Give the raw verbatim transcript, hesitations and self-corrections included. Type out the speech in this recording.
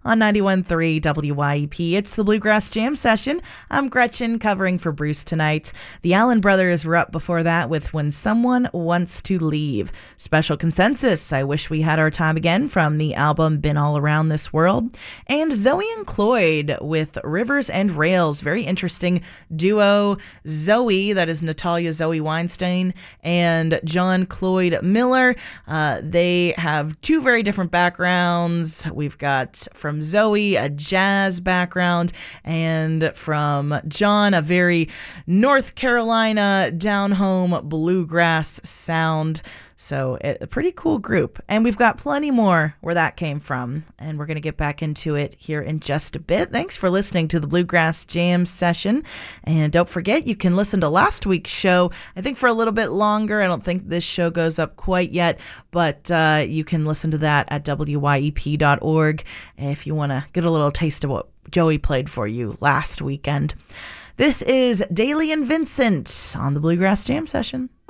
on ninety-one point three W Y E P. It's the Bluegrass Jam Session. I'm Gretchen, covering for Bruce tonight. The Allen Brothers were up before that with When Someone Wants to Leave. Special Consensus, I Wish We Had Our Time Again, from the album Been All Around This World. And Zoe and Cloyd with Rivers and Rails. Very interesting duo. Zoe, that is Natalia Zoe Weinstein, and John Cloyd Miller. Uh, they have two very different backgrounds. We've got from Zoe a jazz background, and from John a very North Carolina down-home bluegrass sound. So a pretty cool group. And we've got plenty more where that came from. And we're going to get back into it here in just a bit. Thanks for listening to the Bluegrass Jam Session. And don't forget, you can listen to last week's show, I think for a little bit longer. I don't think this show goes up quite yet, but uh, you can listen to that at W Y E P dot org if you want to get a little taste of what Joey played for you last weekend. This is Dailey and Vincent on the Bluegrass Jam Session.